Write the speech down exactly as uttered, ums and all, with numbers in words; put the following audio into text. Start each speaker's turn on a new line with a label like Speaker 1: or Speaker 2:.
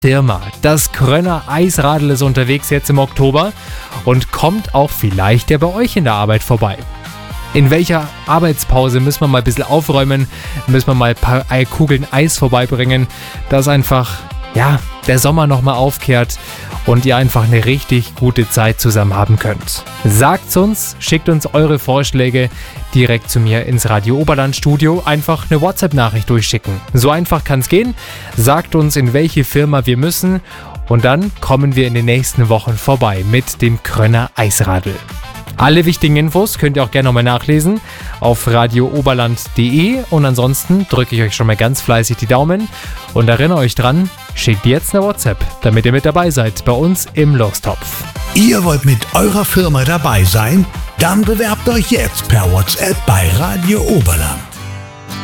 Speaker 1: Firma. Das Krönner Eisradl ist unterwegs jetzt im Oktober und kommt auch vielleicht ja bei euch in der Arbeit vorbei. In welcher Arbeitspause müssen wir mal ein bisschen aufräumen, müssen wir mal ein paar Kugeln Eis vorbeibringen, dass einfach, ja, der Sommer nochmal aufkehrt und ihr einfach eine richtig gute Zeit zusammen haben könnt. Sagt's uns, schickt uns eure Vorschläge direkt zu mir ins Radio Oberland Studio, einfach eine WhatsApp-Nachricht durchschicken. So einfach kann's gehen. Sagt uns, in welche Firma wir müssen und dann kommen wir in den nächsten Wochen vorbei mit dem Krönner Eisradl. Alle wichtigen Infos könnt ihr auch gerne nochmal nachlesen auf radio oberland punkt de und ansonsten drücke ich euch schon mal ganz fleißig die Daumen und erinnere euch dran, schickt jetzt eine WhatsApp, damit ihr mit dabei seid bei uns im Lostopf.
Speaker 2: Ihr wollt mit eurer Firma dabei sein? Dann bewerbt euch jetzt per WhatsApp bei Radio Oberland.